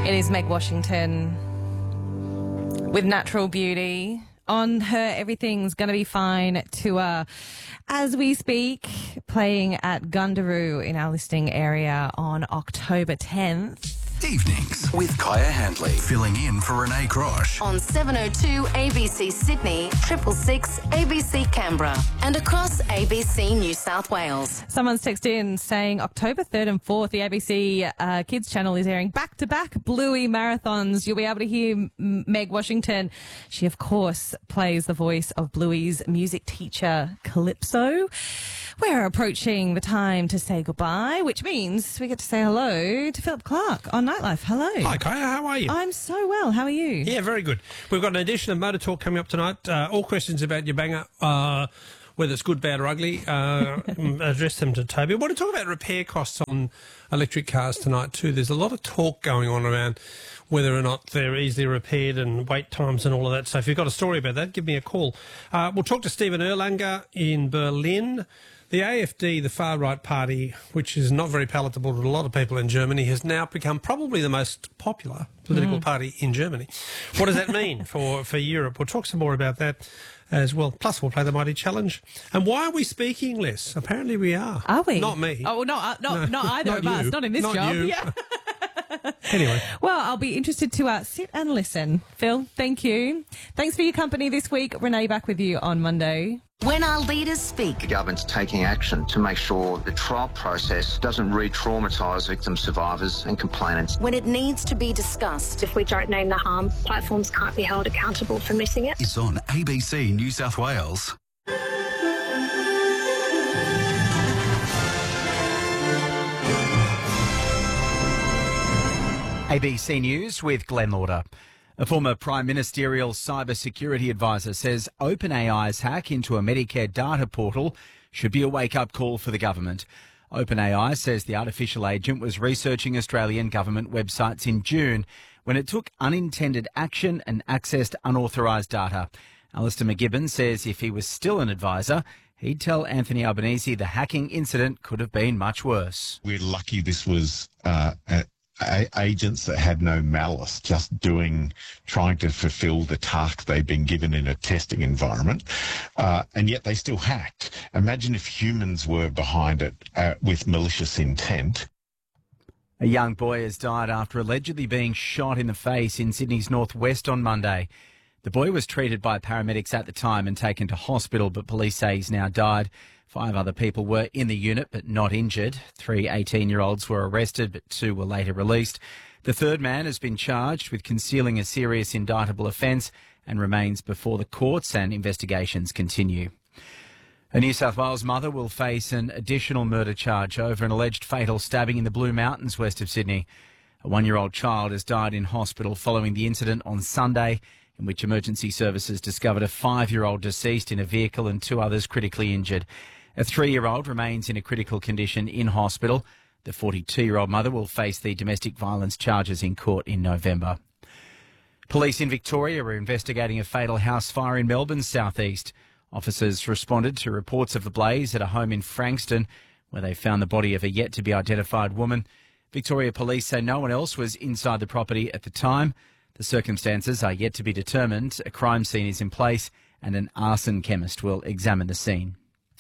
It is Meg Washington with Natural Beauty on her Everything's Gonna Be Fine tour as we speak, playing at Gundaroo in our listing area on October 10th. Evenings with Kaya Handley, filling in for Renee Grosh. On 702 ABC Sydney, 666 ABC Canberra, and across ABC New South Wales. Someone's texted in saying October 3rd and 4th, the ABC Kids channel is airing back-to-back Bluey marathons. You'll be able to hear Meg Washington. She, of course, plays the voice of Bluey's music teacher, Calypso. We're approaching the time to say goodbye, which means we get to say hello to Philip Clark on Nightlife. Hello. Hi, Kaya. How are you? I'm so well. How are you? Yeah, very good. We've got an edition of Motor Talk coming up tonight. All questions about your banger, whether it's good, bad or ugly, address them to Toby. I want to talk about repair costs on electric cars tonight too. There's a lot of talk going on around whether or not they're easily repaired and wait times and all of that. So if you've got a story about that, give me a call. We'll talk to Stephen Erlanger in Berlin. The AfD, the far-right party, which is not very palatable to a lot of people in Germany, has now become probably the most popular political party in Germany. What does that mean for Europe? We'll talk some more about that as well. Plus, we'll play the Mighty Challenge. And why are we speaking less? Apparently we are. Are we? Not me. Oh, not either not of us. you. Not in this Not job. you. Yeah. Anyway. Well, I'll be interested to sit and listen. Phil, thank you. Thanks for your company this week. Renee, back with you on Monday. When our leaders speak, The government's taking action to make sure the trial process doesn't re-traumatise victim survivors and complainants. when it needs to be discussed, If we don't name the harm, platforms can't be held accountable for missing it. It's on ABC New South Wales. ABC News with Glenn Lauder. A former Prime Ministerial cybersecurity advisor says OpenAI's hack into a Medicare data portal should be a wake-up call for the government. OpenAI says the artificial agent was researching Australian government websites in June when it took unintended action and accessed unauthorised data. Alistair McGibbon says if he was still an advisor, he'd tell Anthony Albanese the hacking incident could have been much worse. We're lucky this was agents that had no malice, just trying to fulfill the task they've been given in a testing environment, and yet they still hacked. Imagine if humans were behind it with malicious intent. A young boy has died after allegedly being shot in the face in Sydney's northwest on Monday. The boy was treated by paramedics at the time and taken to hospital, but police say he's now died. 5 other people were in the unit but not injured. 3 18-year-olds were arrested but 2 were later released. The third man has been charged with concealing a serious indictable offence and remains before the courts, and investigations continue. A New South Wales mother will face an additional murder charge over an alleged fatal stabbing in the Blue Mountains west of Sydney. A 1-year-old child has died in hospital following the incident on Sunday, in which emergency services discovered a 5-year-old deceased in a vehicle and 2 others critically injured. A 3-year-old remains in a critical condition in hospital. The 42-year-old mother will face the domestic violence charges in court in November. Police in Victoria are investigating a fatal house fire in Melbourne's southeast. Officers responded to reports of the blaze at a home in Frankston, where they found the body of a yet-to-be-identified woman. Victoria Police say no one else was inside the property at the time. The circumstances are yet to be determined. A crime scene is in place and an arson chemist will examine the scene.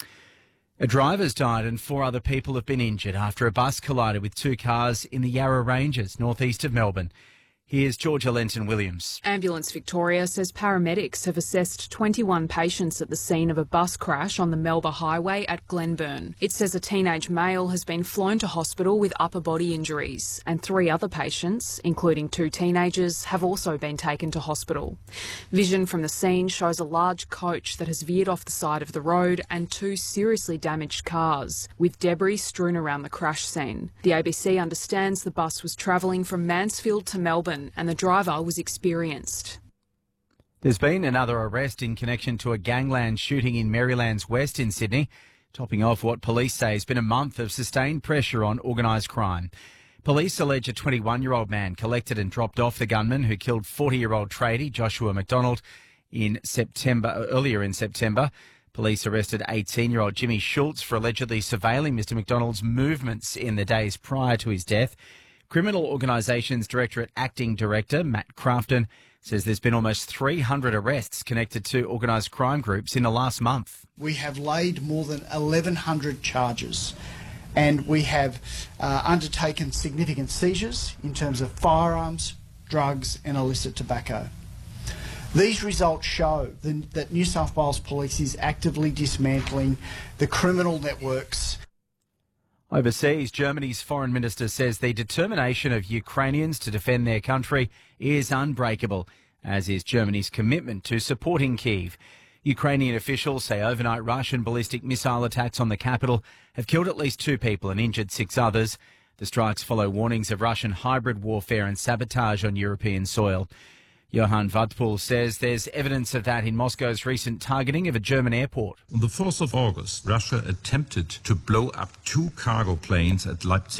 A driver's died and 4 other people have been injured after a bus collided with 2 cars in the Yarra Ranges, northeast of Melbourne. Here's Georgia Lenton-Williams. Ambulance Victoria says paramedics have assessed 21 patients at the scene of a bus crash on the Melba Highway at Glenburn. It says a teenage male has been flown to hospital with upper body injuries, and 3 other patients, including 2 teenagers, have also been taken to hospital. Vision from the scene shows a large coach that has veered off the side of the road and 2 seriously damaged cars, with debris strewn around the crash scene. The ABC understands the bus was travelling from Mansfield to Melbourne, and the driver was experienced. There's been another arrest in connection to a gangland shooting in Maryland's West in Sydney, topping off what police say has been a month of sustained pressure on organised crime. Police allege a 21-year-old man collected and dropped off the gunman who killed 40-year-old tradie Joshua McDonald earlier in September. Police arrested 18-year-old Jimmy Schultz for allegedly surveilling Mr McDonald's movements in the days prior to his death. Criminal Organisations Directorate Acting Director Matt Crafton says there's been almost 300 arrests connected to organised crime groups in the last month. We have laid more than 1,100 charges, and we have undertaken significant seizures in terms of firearms, drugs and illicit tobacco. These results show that New South Wales Police is actively dismantling the criminal networks. Overseas, Germany's foreign minister says the determination of Ukrainians to defend their country is unbreakable, as is Germany's commitment to supporting Kyiv. Ukrainian officials say overnight Russian ballistic missile attacks on the capital have killed at least 2 people and injured 6 others. The strikes follow warnings of Russian hybrid warfare and sabotage on European soil. Johann Wadpool says there's evidence of that in Moscow's recent targeting of a German airport. On the 4th of August, Russia attempted to blow up 2 cargo planes at Leipzig